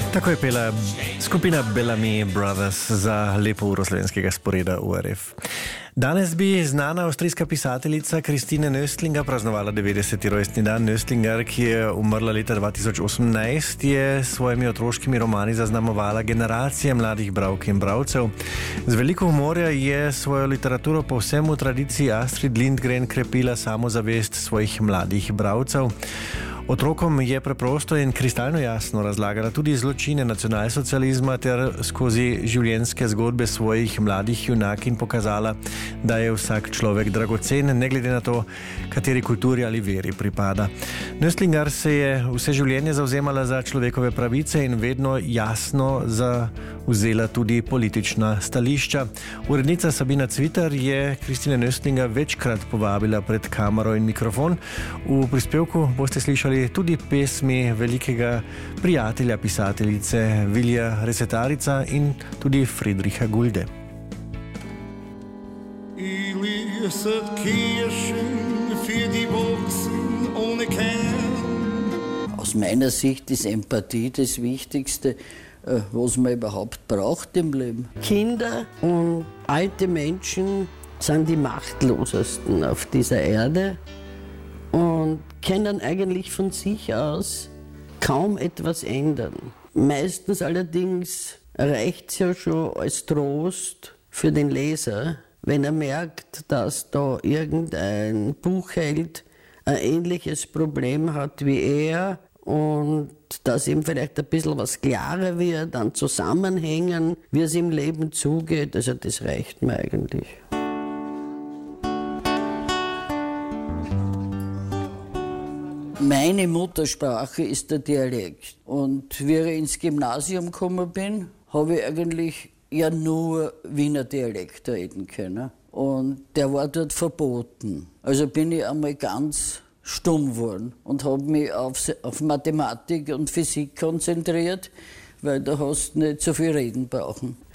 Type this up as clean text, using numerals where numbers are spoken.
Tako je pela skupina Bellamy Brothers za lepo uro slovenskega sporeda URF. Danes bi znana avstrijska pisateljica Christine Nöstlinger praznovala 90. rojstni dan. Nöstlinger, ki je umrla leta 2018, je s svojimi otroškimi romani zaznamovala generacije mladih bralk in bralcev. Z veliko humorja je svojo literaturo povsem v tradiciji Astrid Lindgren krepila samozavest svojih mladih bralcev. Otrokom je preprosto in kristalno jasno razlagala tudi zločine nacionalsocializma ter skozi življenjske zgodbe svojih mladih junakinj pokazala, da je vsak človek dragocen, ne glede na to, kateri kulturi ali veri pripada. Nöstlinger se je vse življenje zavzemala za človekove pravice in vedno jasno zauzela tudi politična stališča. Urednica Sabina Cvitar je Christine Nöstlinger večkrat povabila pred kamero in mikrofon. V prispevku boste slišali tudi pesmi velikega prijatelja pisateljice Vilija Resetarica in tudi Friedricha Gulde. Aus meiner Sicht ist Empathie das Wichtigste, was man überhaupt braucht im Leben. Kinder und alte Menschen sind die machtlosesten auf dieser Erde und können eigentlich von sich aus kaum etwas ändern. Meistens allerdings reicht es ja schon als Trost für den Leser, wenn er merkt, dass da irgendein Buchheld ein ähnliches Problem hat wie er und dass ihm vielleicht ein bisschen was klarer wird an Zusammenhängen, wie es im Leben zugeht. Also das reicht mir eigentlich. Meine Muttersprache ist der Dialekt. Und wie ich ins Gymnasium gekommen bin, habe ich eigentlich ja nur Wiener Dialekt reden können. Und der war dort verboten. Also bin ich einmal ganz stumm geworden und habe mich auf Mathematik und Physik konzentriert, weil da hast du nicht so viel reden brauchen.